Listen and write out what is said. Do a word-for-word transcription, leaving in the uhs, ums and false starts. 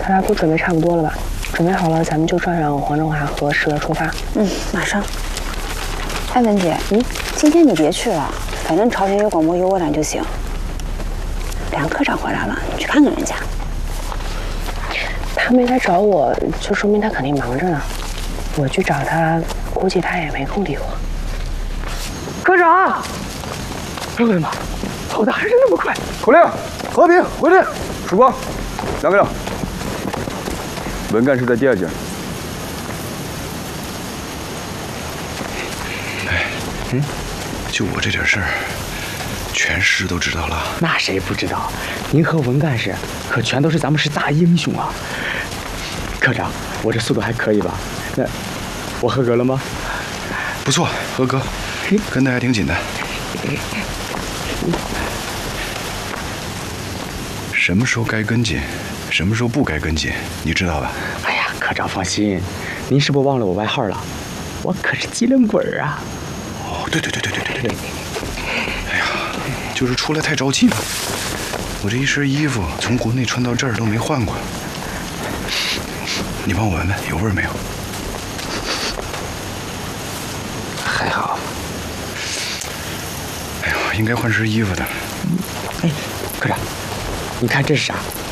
克拉都准备差不多了吧？准备好了，咱们就照上黄振华和石乐出发。 嗯，马上。哎，文姐，嗯，今天你别去了，反正朝鲜有广播有我俩就行。梁科长回来了，你去看看人家。 他没来找我，就说明他肯定忙着呢。我去找他，估计他也没空理我。 科长，哎呦我的妈，跑的还是那么快！口令：和平回阵。曙光，梁科长，文干是在第二间。 哎，嗯，就我这点事儿，全市都知道了。 那谁不知道？您和文干事可全都是咱们市大英雄啊！科长，我这速度还可以吧？那我合格了吗？ 不错，合格，跟的还挺紧的。什么时候该跟紧，什么时候不该跟紧，你知道吧？ 哎呀，科长放心，您是不是忘了我外号了？我可是机灵鬼儿啊！ 哦，对对对对对对对。哎呀，就是出来太着急了，我这一身衣服从国内穿到这儿都没换过。你帮我闻闻，有味儿没有？ 还好。 哎呀，应该换身衣服的。 哎，科长，你看这是啥？